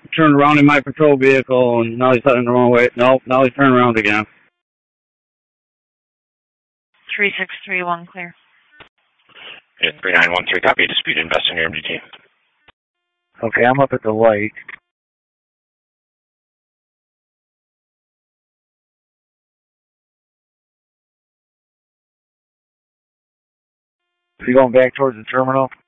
turned around in my patrol vehicle, and now he's heading the wrong way. Nope, now he's turning around again. 3631 clear. Yeah, 3913, copy. Dispute investigator MDT. Okay, I'm up at the light. Are you going back towards the terminal?